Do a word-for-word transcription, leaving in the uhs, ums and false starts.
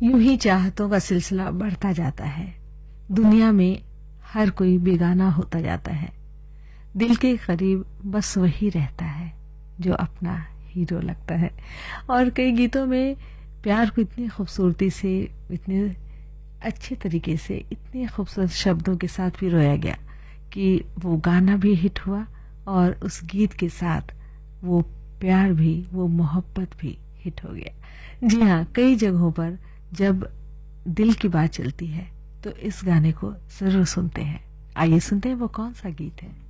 यूं ही चाहतों का सिलसिला बढ़ता जाता है। दुनिया में हर कोई बेगाना होता जाता है। दिल के करीब बस वही रहता है जो अपना हीरो लगता है। और कई गीतों में प्यार को इतनी खूबसूरती से, इतने अच्छे तरीके से, इतने खूबसूरत शब्दों के साथ भी रोया गया कि वो गाना भी हिट हुआ और उस गीत के साथ वो प्यार भी, वो मोहब्बत भी हिट हो गया। जी हाँ, कई जगहों पर जब दिल की बात चलती है तो इस गाने को जरूर सुनते हैं। आइए सुनते हैं वो कौन सा गीत है।